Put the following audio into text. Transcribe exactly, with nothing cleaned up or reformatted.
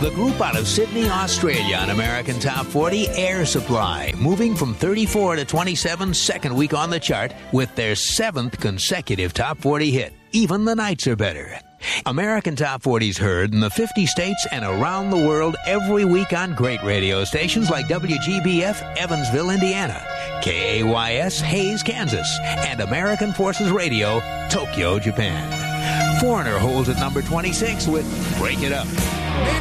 The group out of Sydney, Australia on American Top forty, Air Supply, moving from thirty-four to twenty-seven, second week on the chart with their seventh consecutive Top forty hit. Even the nights are better. American Top forty's heard in the fifty states and around the world every week on great radio stations like W G B F, Evansville, Indiana, K A Y S, Hayes, Kansas, and American Forces Radio, Tokyo, Japan. Foreigner holds at number twenty-six with Break It Up.